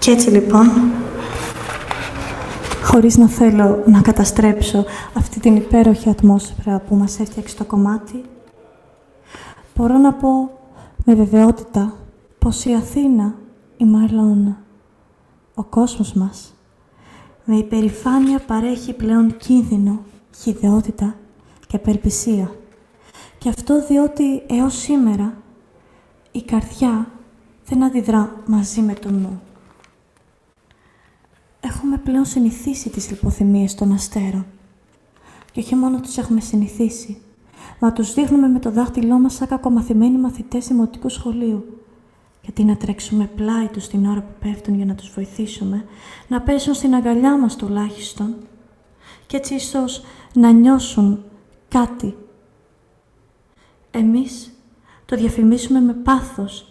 Κι έτσι λοιπόν, χωρίς να θέλω να καταστρέψω αυτή την υπέροχη ατμόσφαιρα που μας έφτιαξε το κομμάτι, μπορώ να πω με βεβαιότητα πως η Αθήνα, ή μάλλον ο κόσμος μας, με υπερηφάνεια παρέχει πλέον κίνδυνο, χυδαιότητα και απελπισία. Και αυτό διότι έως σήμερα η καρδιά δεν αντιδρά μαζί με το νου. Έχουμε πλέον συνηθίσει τις λιποθυμίες των αστέρων. Και όχι μόνο τους έχουμε συνηθίσει, μα τους δείχνουμε με το δάχτυλό μας σαν κακομαθημένοι μαθητές δημοτικού σχολείου. Γιατί να τρέξουμε πλάι τους την ώρα που πέφτουν για να τους βοηθήσουμε, να πέσουν στην αγκαλιά μας τουλάχιστον, και έτσι ίσως να νιώσουν κάτι. Εμείς το διαφημίσουμε με πάθος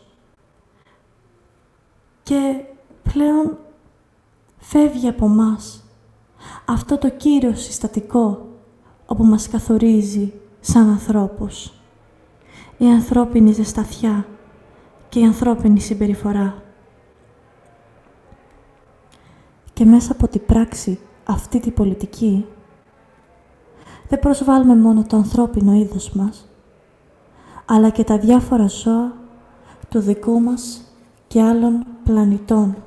και πλέον φεύγει από μας αυτό το κύριο συστατικό όπου μας καθορίζει σαν ανθρώπους. Η ανθρώπινη ζεσταθιά και η ανθρώπινη συμπεριφορά. Και μέσα από την πράξη αυτή τη πολιτική δεν προσβάλλουμε μόνο το ανθρώπινο είδος μας, αλλά και τα διάφορα ζώα του δικού μας και άλλων πλανητών.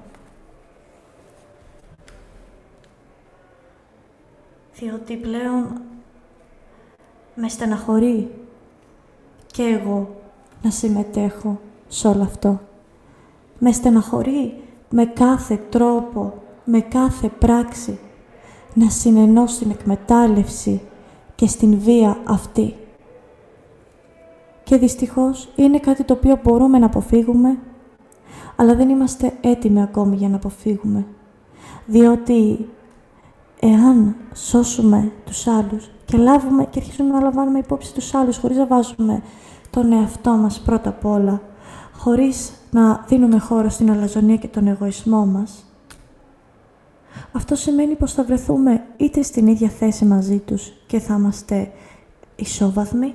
Διότι πλέον με στεναχωρεί και εγώ να συμμετέχω σε όλο αυτό. Με στεναχωρεί με κάθε τρόπο, με κάθε πράξη να συνενώ στην εκμετάλλευση και στην βία αυτή. Και δυστυχώς είναι κάτι το οποίο μπορούμε να αποφύγουμε, αλλά δεν είμαστε έτοιμοι ακόμη για να αποφύγουμε. Διότι εάν σώσουμε τους άλλους και λάβουμε και αρχίσουμε να λαμβάνουμε υπόψη τους άλλους χωρίς να βάζουμε τον εαυτό μας πρώτα απ' όλα, χωρίς να δίνουμε χώρο στην αλαζονία και τον εγωισμό μας, αυτό σημαίνει πως θα βρεθούμε είτε στην ίδια θέση μαζί τους και θα είμαστε ισόβαθμοι,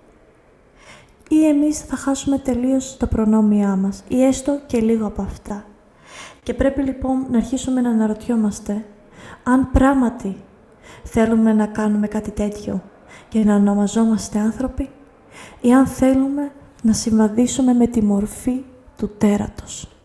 ή εμείς θα χάσουμε τελείως τα προνόμια μας, ή έστω και λίγο από αυτά. Και πρέπει λοιπόν να αρχίσουμε να αναρωτιόμαστε αν πράγματι θέλουμε να κάνουμε κάτι τέτοιο και να ονομαζόμαστε άνθρωποι, ή αν θέλουμε να συμβαδίσουμε με τη μορφή του τέρατος.